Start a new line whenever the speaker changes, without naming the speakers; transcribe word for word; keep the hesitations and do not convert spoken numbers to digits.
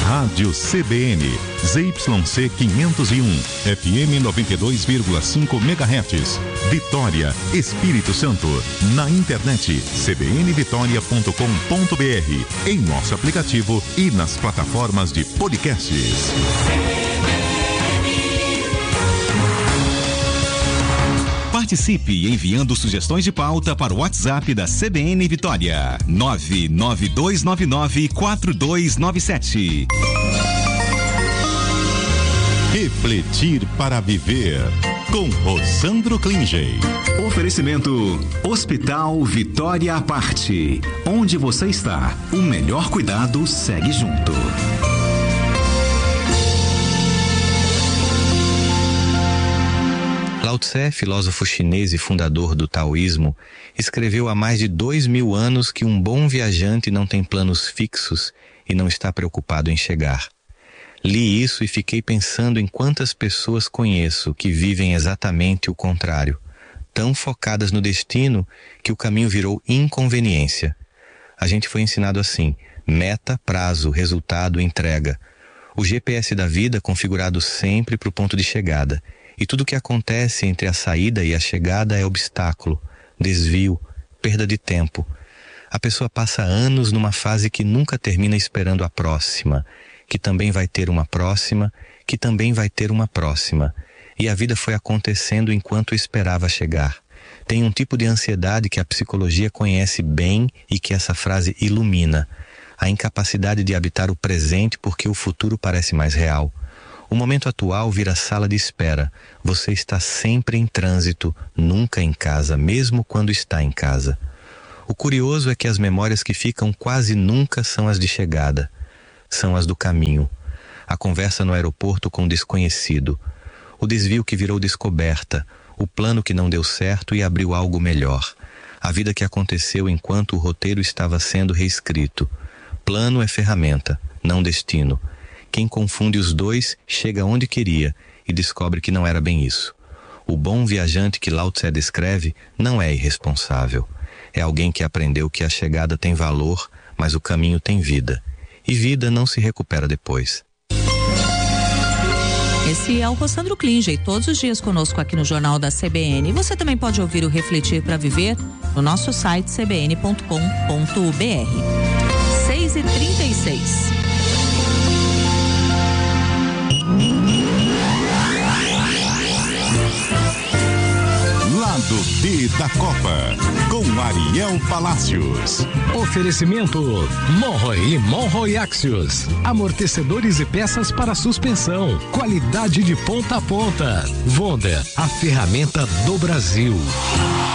Rádio C B N, Z Y C quinhentos e um, F M noventa e dois vírgula cinco megahertz, Vitória, Espírito Santo. Na internet, c b n vitória ponto com ponto b r, em nosso aplicativo e nas plataformas de podcasts.
Participe enviando sugestões de pauta para o WhatsApp da C B N Vitória, nove nove dois nove nove quatro dois nove sete.
Refletir para viver, com Rossandro Klingey.
Oferecimento Hospital Vitória à Parte. Onde você está, o melhor cuidado segue junto.
Lao Tse, filósofo chinês e fundador do taoísmo, escreveu há mais de dois mil anos que um bom viajante não tem planos fixos e não está preocupado em chegar. Li isso e fiquei pensando em quantas pessoas conheço que vivem exatamente o contrário, tão focadas no destino que o caminho virou inconveniência. A gente foi ensinado assim: meta, prazo, resultado, entrega. O G P S da vida configurado sempre para o ponto de chegada. E tudo o que acontece entre a saída e a chegada é obstáculo, desvio, perda de tempo. A pessoa passa anos numa fase que nunca termina esperando a próxima, que também vai ter uma próxima, que também vai ter uma próxima. E a vida foi acontecendo enquanto esperava chegar. Tem um tipo de ansiedade que a psicologia conhece bem e que essa frase ilumina: a incapacidade de habitar o presente porque o futuro parece mais real. O momento atual vira sala de espera. Você está sempre em trânsito, nunca em casa, mesmo quando está em casa. O curioso é que as memórias que ficam quase nunca são as de chegada. São as do caminho. A conversa no aeroporto com o desconhecido. O desvio que virou descoberta. O plano que não deu certo e abriu algo melhor. A vida que aconteceu enquanto o roteiro estava sendo reescrito. Plano é ferramenta, não destino. Quem confunde os dois chega onde queria e descobre que não era bem isso. O bom viajante que Lao Tse descreve não é irresponsável. É alguém que aprendeu que a chegada tem valor, mas o caminho tem vida. E vida não se recupera depois.
Esse é o Rossandro Klingey, todos os dias conosco aqui no Jornal da C B N. Você também pode ouvir o Refletir para Viver no nosso site c b n ponto com ponto b r. seis e trinta e seis.
Lado B da Copa, com Ariel Palacios.
Oferecimento Monroe e Monroe Axios. Amortecedores e peças para suspensão. Qualidade de ponta a ponta. Wonder, a ferramenta do Brasil.